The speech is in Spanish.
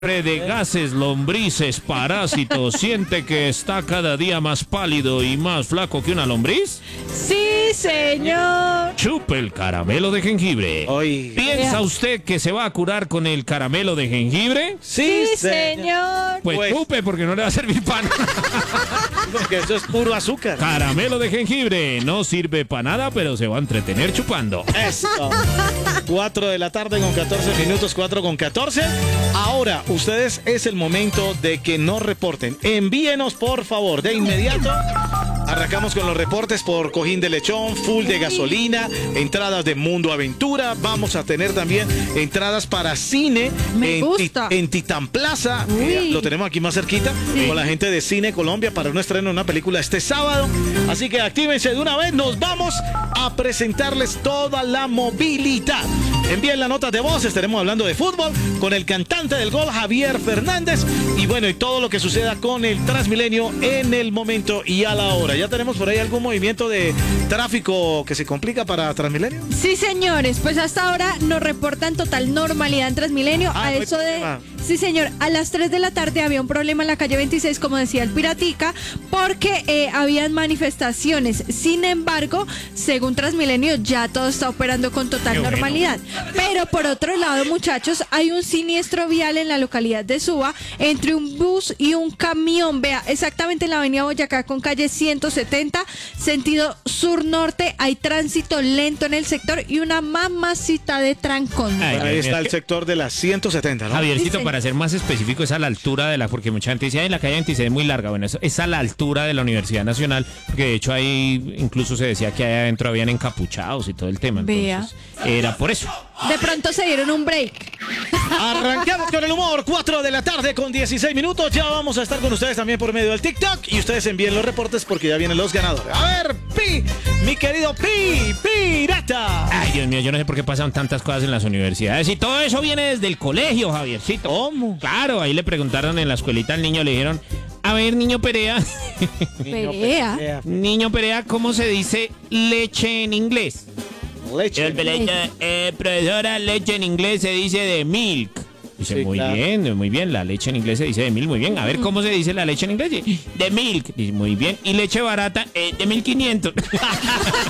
De gases, lombrices, parásitos, ¿siente que está cada día más pálido y más flaco que una lombriz? Sí, señor. Chupe el caramelo de jengibre. Hoy. ¿Piensa usted que se va a curar con el caramelo de jengibre? Sí, señor. Pues chupe, porque no le va a servir pan. Porque eso es puro azúcar. Caramelo de jengibre. No sirve para nada, pero se va a entretener chupando. Eso. 4 de la tarde con 14 minutos, 4 con 14. Ahora, ustedes es el momento de que nos reporten. Envíenos, por favor, de inmediato. Arrancamos con los reportes por Cojín de Lechón, full de gasolina, entradas de Mundo Aventura. Vamos a tener también entradas para cine en Titán Plaza. Lo tenemos aquí más cerquita, con la gente de Cine Colombia para un estreno de una película este sábado. Así que actívense de una vez. Nos vamos a presentarles toda la movilidad. Envíen la nota de voz. Estaremos hablando de fútbol con el cantante del gol, Javier Fernández. Y bueno, y todo lo que suceda con el Transmilenio en el momento y a la hora. ¿Ya tenemos por ahí algún movimiento de tráfico que se complica para Transmilenio? Sí, señores, pues hasta ahora nos reportan total normalidad en Transmilenio. A eso de... Sí, señor, a las 3 de la tarde había un problema en la calle 26, como decía el Piratica, porque habían manifestaciones. Sin embargo, según Transmilenio, ya todo está operando con total normalidad. Pero por otro lado, muchachos, hay un siniestro vial en la localidad de Suba entre un bus y un camión. Vea, exactamente en la avenida Boyacá con calle 170, sentido sur-norte. Hay tránsito lento en el sector y una mamacita de trancón. Ahí está el sector de la 170, ¿no? Javiercito, sí, para ser más específico, es a la altura de la... Porque mucha gente dice, ay, la calle 26 es muy larga. Bueno, es a la altura de la Universidad Nacional, porque de hecho ahí incluso se decía que ahí adentro habían encapuchados y todo el tema. Entonces, era por eso. De pronto se dieron un break. Arrancamos con el humor, 4 de la tarde con 16 minutos. Ya vamos a estar con ustedes también por medio del TikTok. Y ustedes envíen los reportes porque ya vienen los ganadores. A ver, mi querido Pirata. Ay, Dios mío, yo no sé por qué pasan tantas cosas en las universidades. Y todo eso viene desde el colegio, Javiercito. ¿Cómo? Claro, ahí le preguntaron en la escuelita al niño, le dijeron, a ver, niño Perea. Perea. Niño Perea, ¿cómo se dice leche en inglés? Leche. Profesora, leche en inglés se dice de milk. Dice, sí, muy bien, la leche en inglés se dice de milk, muy bien. A ver, ¿cómo se dice la leche en inglés? De milk. Dice, muy bien. ¿Y leche barata? De 1500.